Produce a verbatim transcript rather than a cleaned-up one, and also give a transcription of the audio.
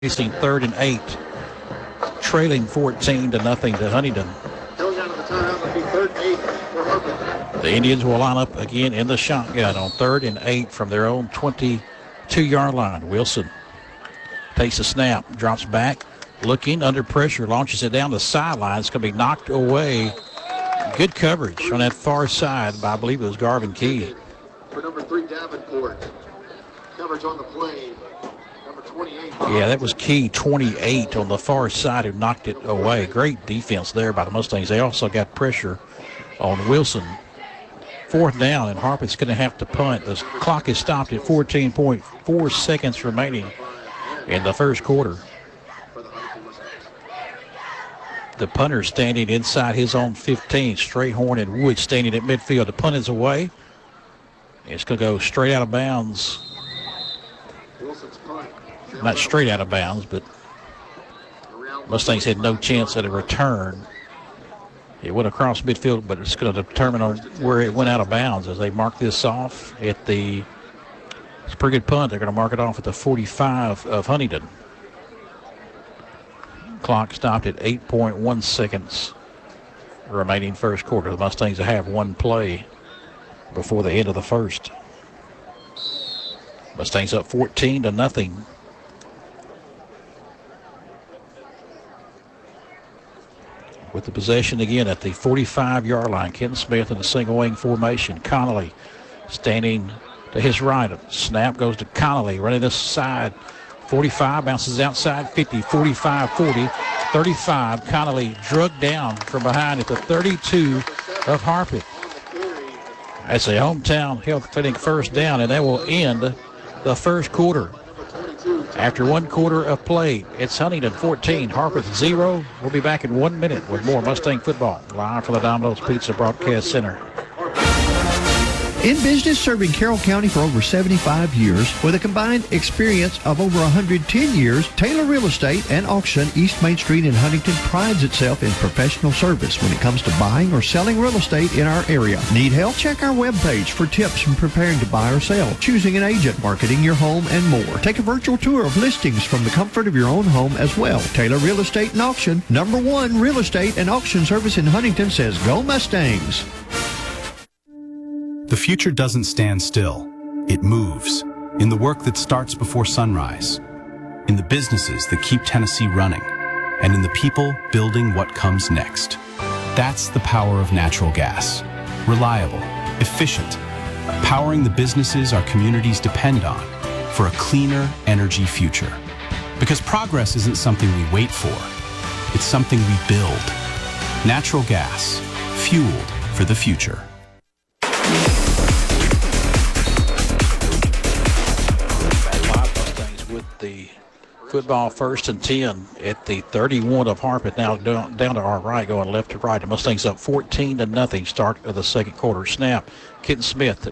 Facing third and eight, trailing fourteen to nothing to Huntington. The Indians will line up again in the shotgun on third and eight from their own twenty-two-yard line. Wilson takes a snap, drops back, looking under pressure, launches it down the sideline. It's going to be knocked away. Good coverage on that far side by, I believe it was Garvin Key. For number three, Davenport. Coverage on the play. Number twenty-eight. Yeah, that was Key, twenty-eight on the far side, who knocked it away. Great defense there by the Mustangs. They also got pressure on Wilson. Fourth down, and Harpeth's going to have to punt. The clock is stopped at fourteen point four seconds remaining in the first quarter. The punter standing inside his own fifteen. Strayhorn and Wood standing at midfield. The punt is away. It's going to go straight out of bounds. Not straight out of bounds, but Mustangs had no chance at a return. It went across midfield, but it's going to determine on where it went out of bounds as they mark this off at the, it's a pretty good punt. They're going to mark it off at the forty-five of Huntington. Clock stopped at eight point one seconds remaining first quarter. The Mustangs have one play before the end of the first. Mustangs up fourteen to nothing. With the possession again at the forty-five-yard line. Ken Smith in a single wing formation. Connolly standing to his right. Snap goes to Connolly running this side. forty-five bounces outside. fifty, forty-five, forty, thirty-five. Connolly drugged down from behind at the thirty-two of Harpeth. That's a hometown health clinic first down, and that will end the first quarter. After one quarter of play, it's Huntington fourteen, Harpeth zero. We'll be back in one minute with more Mustang football live from the Domino's Pizza Broadcast Center. In business, serving Carroll County for over seventy-five years, with a combined experience of over one hundred ten years, Taylor Real Estate and Auction, East Main Street in Huntington, prides itself in professional service when it comes to buying or selling real estate in our area. Need help? Check our webpage for tips from preparing to buy or sell, choosing an agent, marketing your home, and more. Take a virtual tour of listings from the comfort of your own home as well. Taylor Real Estate and Auction, number one real estate and auction service in Huntington, says go Mustangs. The future doesn't stand still. It moves. In the work that starts before sunrise, in the businesses that keep Tennessee running, and in the people building what comes next. That's the power of natural gas. Reliable, efficient, powering the businesses our communities depend on for a cleaner energy future. Because progress isn't something we wait for. It's something we build. Natural gas, fueled for the future. The football first and ten at the thirty-one of Harpeth. Now down, down to our right, going left to right. The Mustangs up fourteen to nothing. Start of the second quarter. Snap. Kitten Smith